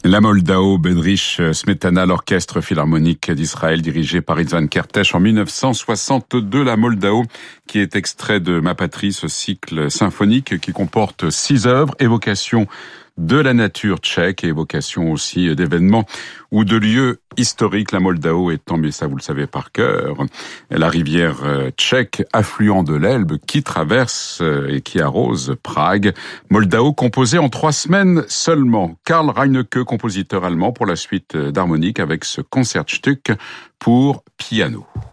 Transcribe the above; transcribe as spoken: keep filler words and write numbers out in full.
La Moldao, Bedřich Smetana, l'orchestre philharmonique d'Israël dirigé par Itzhak Kertész en mille neuf cent soixante-deux. La Moldao, qui est extrait de Ma patrie, ce cycle symphonique qui comporte six œuvres, évocation de la nature tchèque et évocation aussi d'événements ou de lieux historiques. La Moldao étant, mais ça vous le savez par cœur, la rivière tchèque, affluent de l'Elbe, qui traverse et qui arrose Prague. Moldao composée en trois semaines seulement. Karl Reinecke, compositeur allemand, pour la suite d'harmonique avec ce Concertstück pour piano.